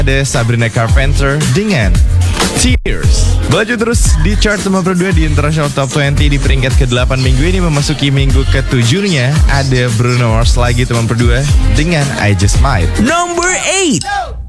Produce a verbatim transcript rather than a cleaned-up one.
ada Sabrina Carpenter dengan Tears. Melaju terus di chart nomor dua di International Top dua puluh di peringkat ke-delapan minggu ini, memasuki minggu ke-tujuh-nya ada Bruno Mars lagi teman berdua dengan I Just Might. Number eight.